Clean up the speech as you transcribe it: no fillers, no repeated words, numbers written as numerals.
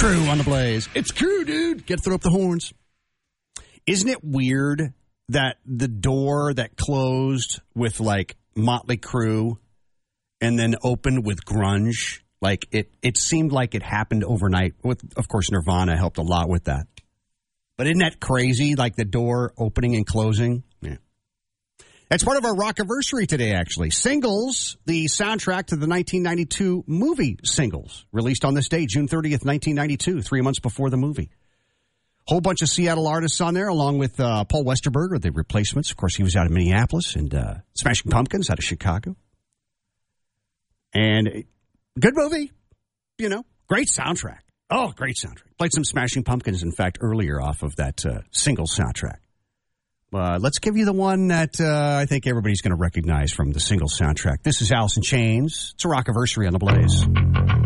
Crew on the Blaze. It's Crew, dude. Get to throw up the horns. Isn't it weird that the door that closed with, like, Motley Crue and then opened with grunge, like, it seemed like it happened overnight. Of course, Nirvana helped a lot with that. But isn't that crazy, like the door opening and closing? Yeah. That's part of our Rockiversary today, actually. Singles, the soundtrack to the 1992 movie Singles, released on this day, June 30th, 1992, 3 months before the movie. Whole bunch of Seattle artists on there, along with Paul Westerberg, the Replacements. Of course, he was out of Minneapolis, and Smashing Pumpkins out of Chicago. And good movie, you know, great soundtrack. Oh, great soundtrack. Played some Smashing Pumpkins, in fact, earlier off of that Singles soundtrack. Let's give you the one that I think everybody's going to recognize from the Singles soundtrack. This is Alice in Chains. It's a Rockiversary on the Blaze.